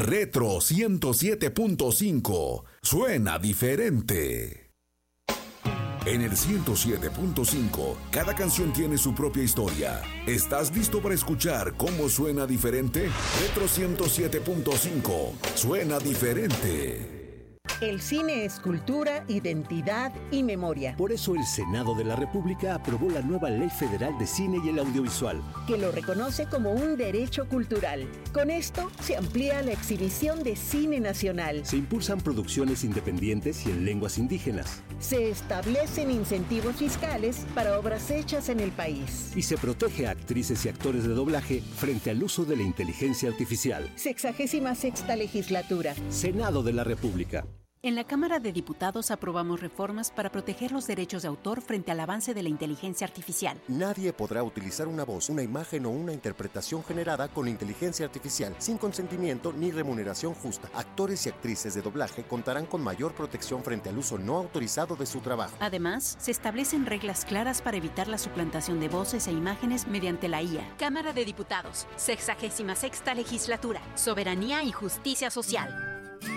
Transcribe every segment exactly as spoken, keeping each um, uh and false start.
Retro ciento siete punto cinco. Suena diferente. En el ciento siete punto cinco, cada canción tiene su propia historia. ¿Estás listo para escuchar cómo suena diferente? Retro ciento siete punto cinco. Suena diferente. El cine es cultura, identidad y memoria. Por eso el Senado de la República aprobó la nueva Ley Federal de Cine y el Audiovisual, que lo reconoce como un derecho cultural. Con esto se amplía la exhibición de cine nacional. Se impulsan producciones independientes y en lenguas indígenas. Se establecen incentivos fiscales para obras hechas en el país. Y se protege a actrices y actores de doblaje frente al uso de la inteligencia artificial. Sexagésima sexta legislatura. Senado de la República. En la Cámara de Diputados aprobamos reformas para proteger los derechos de autor frente al avance de la inteligencia artificial. Nadie podrá utilizar una voz, una imagen o una interpretación generada con inteligencia artificial sin consentimiento ni remuneración justa. Actores y actrices de doblaje contarán con mayor protección frente al uso no autorizado de su trabajo. Además, se establecen reglas claras para evitar la suplantación de voces e imágenes mediante la I A. Cámara de Diputados, sexagésima sexta legislatura, soberanía y justicia social.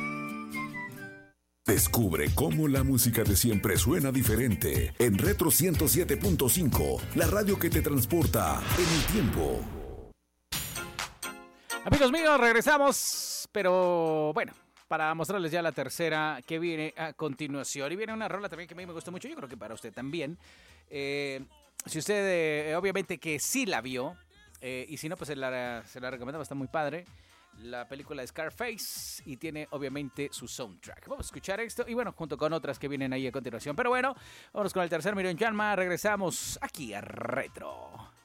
Descubre cómo la música de siempre suena diferente en Retro ciento siete punto cinco, la radio que te transporta en el tiempo. Amigos míos, regresamos, pero bueno, para mostrarles ya la tercera que viene a continuación. Y viene una rola también que a mí me gustó mucho, yo creo que para usted también. Eh, si usted, eh, obviamente que sí la vio, eh, y si no, pues se la, se la recomendaba, está muy padre. La película de Scarface y tiene obviamente su soundtrack. Vamos a escuchar esto y bueno, junto con otras que vienen ahí a continuación. Pero bueno, vamos con el tercer Miriam Yanma. Regresamos aquí a Retro.